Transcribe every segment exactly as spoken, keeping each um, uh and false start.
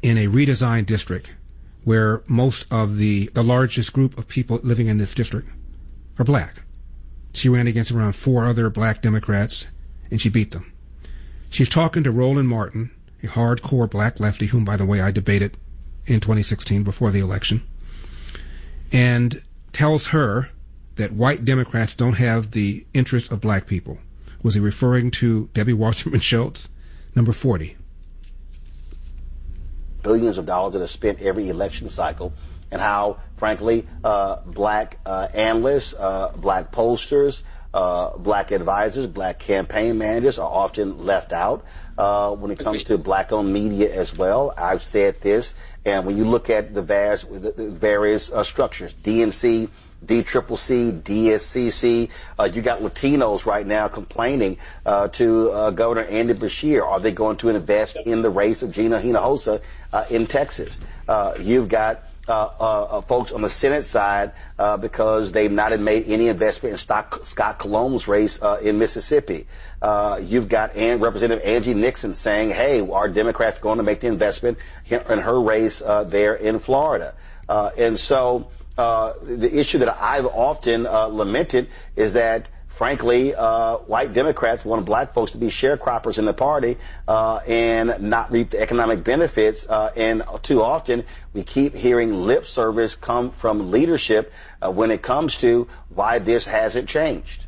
in a redesigned district where most of the, the largest group of people living in this district are black. She ran against around four other black Democrats, and she beat them. She's talking to Roland Martin, a hardcore black lefty, whom, by the way, I debated in twenty sixteen before the election, and tells her that white Democrats don't have the interests of black people. Was he referring to Debbie Wasserman Schultz? Number forty. Billions of dollars that are spent every election cycle, and how, frankly, uh, black uh, analysts, uh, black pollsters, uh, black advisors, black campaign managers are often left out uh, when it comes to black-owned media as well. I've said this, and when you look at the, vast, the, the various uh, structures, D N C, D C C C, D S C C. Uh, you got Latinos right now complaining uh, to uh, Governor Andy Beshear. Are they going to invest in the race of Gina Hinojosa uh, in Texas? Uh, you've got uh, uh, uh, folks on the Senate side uh, because they've not made any investment in Scott, Scott Colom's race uh, in Mississippi. Uh, you've got Ann, Representative Angie Nixon saying, hey, are Democrats going to make the investment in her race uh, there in Florida? Uh, and so Uh, the issue that I've often uh, lamented is that, frankly, uh, white Democrats want black folks to be sharecroppers in the party uh, and not reap the economic benefits. Uh, and too often we keep hearing lip service come from leadership uh, when it comes to why this hasn't changed.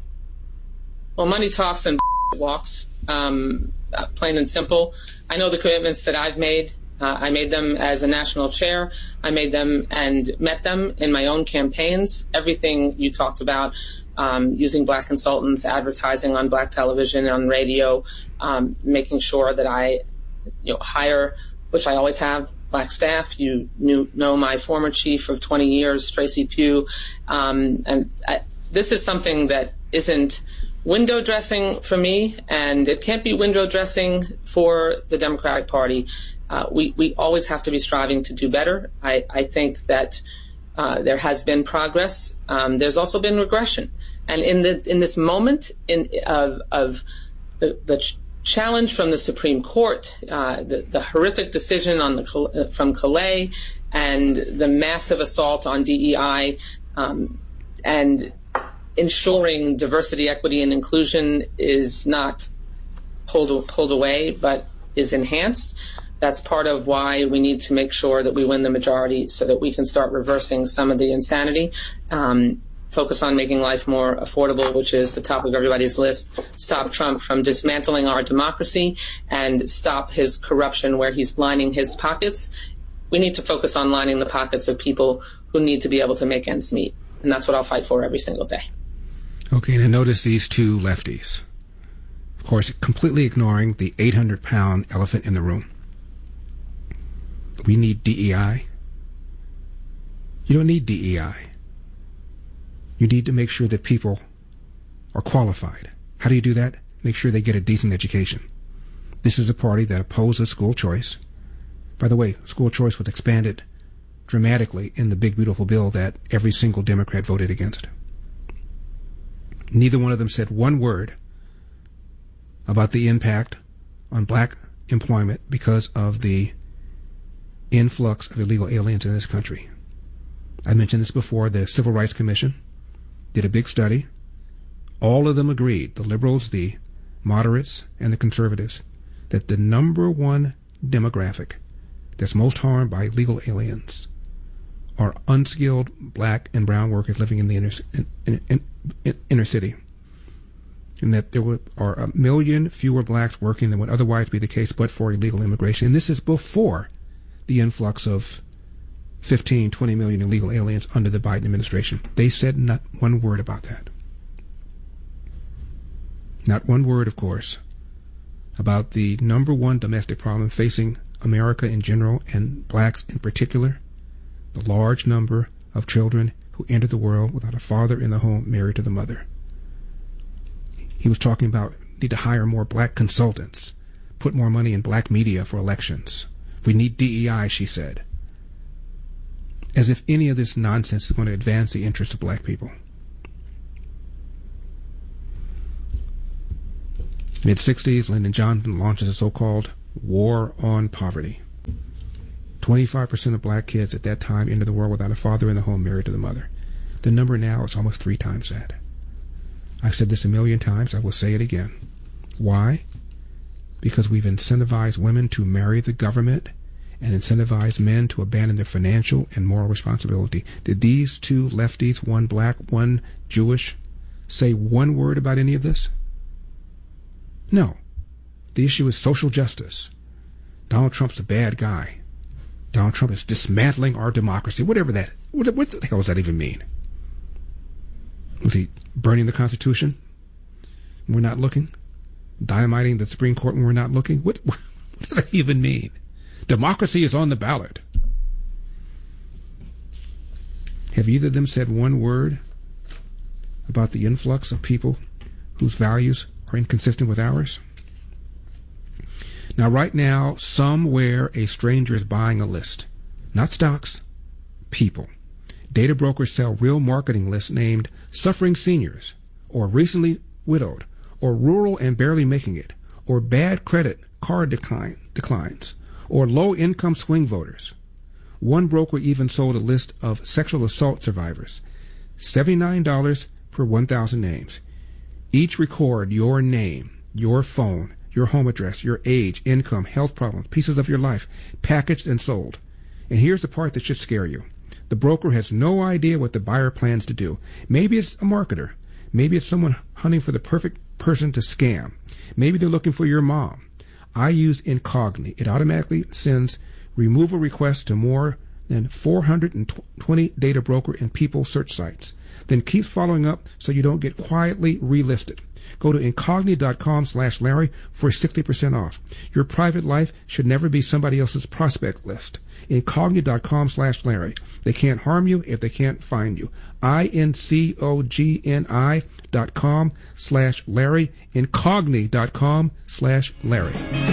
Well, money talks and walks, um, uh, plain and simple. I know the commitments that I've made. Uh, I made them as a national chair. I made them and met them in my own campaigns. Everything you talked about, um, using black consultants, advertising on black television, on radio, um, making sure that I, you know, hire, which I always have, black staff. You knew, know my former chief of twenty years, Tracy Pugh, um, and I, this is something that isn't window dressing for me, and it can't be window dressing for the Democratic Party. Uh, we, we always have to be striving to do better. I, I think that uh, there has been progress. Um, there's also been regression. And in the in this moment in of, of the, the ch- challenge from the Supreme Court, uh, the, the horrific decision on the uh, from Calais, and the massive assault on D E I, um, and ensuring diversity, equity, and inclusion is not pulled pulled away, but is enhanced. That's part of why we need to make sure that we win the majority so that we can start reversing some of the insanity. Um, focus on making life more affordable, which is the top of everybody's list. Stop Trump from dismantling our democracy and stop his corruption where he's lining his pockets. We need to focus on lining the pockets of people who need to be able to make ends meet. And that's what I'll fight for every single day. Okay, and notice these two lefties. Of course, completely ignoring the eight hundred pound elephant in the room. We need D E I. You don't need D E I. You need to make sure that people are qualified. How do you do that? Make sure they get a decent education. This is a party that opposes school choice. By the way, school choice was expanded dramatically in the big, beautiful bill that every single Democrat voted against. Neither one of them said one word about the impact on black employment because of the influx of illegal aliens in this country. I mentioned this before. The Civil Rights Commission did a big study. All of them agreed, the liberals, the moderates, and the conservatives, that the number one demographic that's most harmed by illegal aliens are unskilled black and brown workers living in the inner, in, in, in, in, inner city. And that there were, are a million fewer blacks working than would otherwise be the case but for illegal immigration. And this is before the influx of fifteen, twenty million illegal aliens under the Biden administration. They said not one word about that. Not one word, of course, about the number one domestic problem facing America in general and blacks in particular, the large number of children who enter the world without a father in the home married to the mother. He was talking about need to hire more black consultants, put more money in black media for elections. We need D E I, she said. As if any of this nonsense is going to advance the interests of black people. mid sixties, Lyndon Johnson launches a so-called war on poverty. twenty-five percent of black kids at that time entered the world without a father in the home married to the mother. The number now is almost three times that. I've said this a million times. I will say it again. Why? Because we've incentivized women to marry the government and incentivized men to abandon their financial and moral responsibility. Did these two lefties, one black, one Jewish, say one word about any of this? No. The issue is social justice. Donald Trump's a bad guy. Donald Trump is dismantling our democracy. Whatever that, what, what the hell does that even mean? Was he burning the Constitution when we're not looking? Dynamiting the Supreme Court when we're not looking? What, what does that even mean? Democracy is on the ballot. Have either of them said one word about the influx of people whose values are inconsistent with ours? Now, right now, somewhere a stranger is buying a list. Not stocks, people. Data brokers sell real marketing lists named Suffering Seniors, or Recently Widowed, or Rural and Barely Making It, or Bad Credit Card decline, Declines, or Low-Income Swing Voters. One broker even sold a list of sexual assault survivors. seventy-nine dollars per one thousand names. Each record your name, your phone, your home address, your age, income, health problems, pieces of your life, packaged and sold. And here's the part that should scare you. The broker has no idea what the buyer plans to do. Maybe it's a marketer. Maybe it's someone hunting for the perfect person to scam. Maybe they're looking for your mom. I use Incogni. It automatically sends removal requests to more than four hundred twenty data broker and people search sites. Then keeps following up so you don't get quietly relisted. Go to Incogni.com slash Larry for sixty percent off. Your private life should never be somebody else's prospect list. Incogni.com slash Larry. They can't harm you if they can't find you. I-N-C-O-G-N-I dot com slash Larry. Incogni.com slash Larry.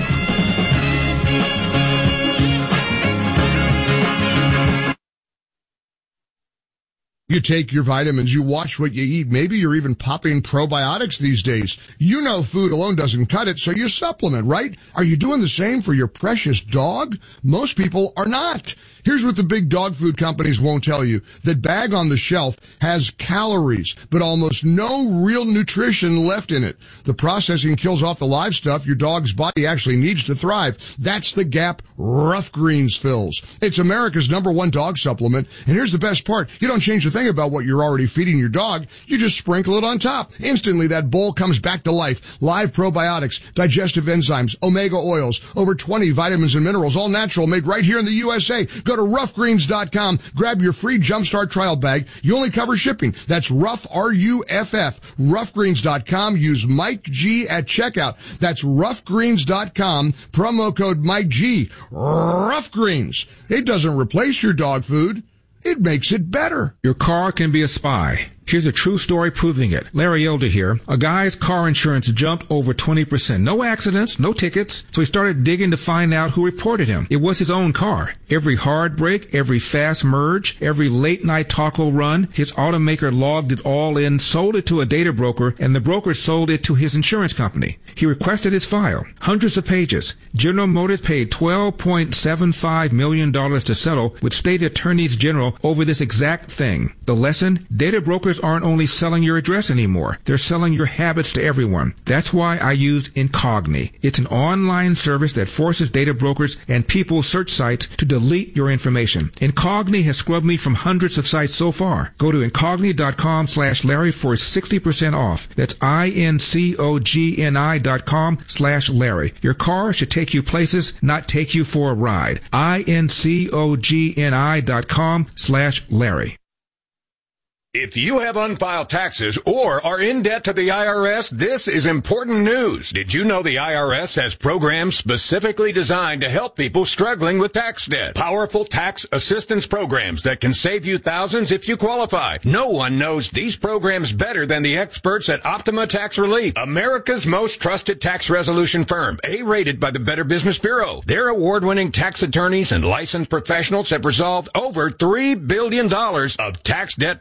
You take your vitamins, you watch what you eat. Maybe you're even popping probiotics these days. You know food alone doesn't cut it, so you supplement, right? Are you doing the same for your precious dog? Most people are not. Here's what the big dog food companies won't tell you. That bag on the shelf has calories, but almost no real nutrition left in it. The processing kills off the live stuff your dog's body actually needs to thrive. That's the gap Rough Greens fills. It's America's number one dog supplement, and here's the best part. You don't change a thing about what you're already feeding your dog. You just sprinkle it on top. Instantly, that bowl comes back to life. Live probiotics, digestive enzymes, omega oils, over twenty vitamins and minerals, all natural, made right here in the U S A. Go to rough greens dot com. Grab your free Jumpstart trial bag. You only cover shipping. That's Rough, R U F F. rough greens dot com. Use Mike G at checkout. That's rough greens dot com. Promo code Mike G. Rough Greens. It doesn't replace your dog food. It makes it better. Your car can be a spy. Here's a true story proving it. Larry Elder here. A guy's car insurance jumped over twenty percent. No accidents, no tickets. So he started digging to find out who reported him. It was his own car. Every hard break, every fast merge, every late night taco run, his automaker logged it all in, sold it to a data broker, and the broker sold it to his insurance company. He requested his file. Hundreds of pages. General Motors paid twelve point seven five million dollars to settle with state attorneys general over this exact thing. The lesson? Data brokers aren't only selling your address anymore. They're selling your habits to everyone. That's why I use Incogni. It's an online service that forces data brokers and people search sites to delete your information. Incogni has scrubbed me from hundreds of sites so far. Go to Incogni.com slash Larry for sixty percent off. That's I-N-C-O-G-N-I dot com slash Larry. Your car should take you places, not take you for a ride. I-N-C-O-G-N-I dot com slash Larry. If you have unfiled taxes or are in debt to the I R S, this is important news. Did you know the I R S has programs specifically designed to help people struggling with tax debt? Powerful tax assistance programs that can save you thousands if you qualify. No one knows these programs better than the experts at Optima Tax Relief, America's most trusted tax resolution firm, A-rated by the Better Business Bureau. Their award-winning tax attorneys and licensed professionals have resolved over three billion dollars of tax debt for their clients.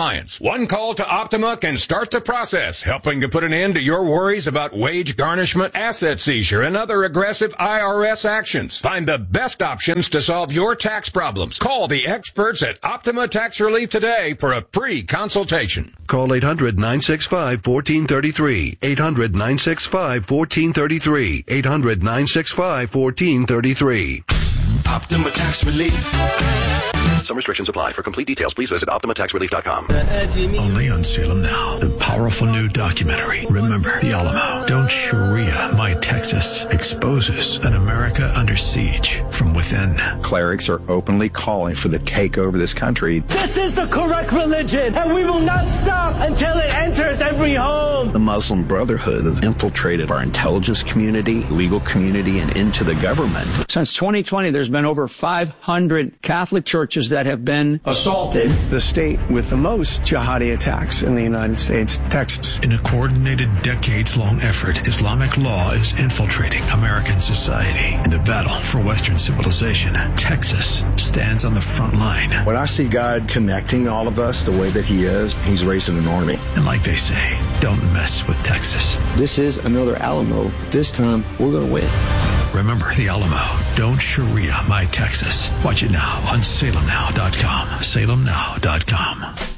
compliance. One call to Optima can start the process, helping to put an end to your worries about wage garnishment, asset seizure, and other aggressive I R S actions. Find the best options to solve your tax problems. Call the experts at Optima Tax Relief today for a free consultation. Call eight hundred, nine six five, one four three three. eight hundred, nine six five, one four three three. eight hundred, nine six five, one four three three. Optima Tax Relief. Some restrictions apply. For complete details, please visit Optima Tax Relief dot com. Only on Salem Now, the powerful new documentary. Remember the Alamo. Don't Sharia my Texas exposes an America under siege from within. Clerics are openly calling for the takeover of this country. This is the correct religion, and we will not stop until it enters every home. The Muslim Brotherhood has infiltrated our intelligence community, legal community, and into the government. Since twenty twenty, there's been over five hundred Catholic churches that have been assaulted. The state with the most jihadi attacks in the United States, Texas. In a coordinated, decades-long effort, Islamic law is infiltrating American society. In the battle for Western civilization, Texas stands on the front line. When I see God connecting all of us the way that he is, he's raising an army. And like they say, don't mess with Texas. This is another Alamo. This time, we're going to win. Remember the Alamo. Don't Sharia my Texas. Watch it now on Salem Now dot com. Salem Now dot com.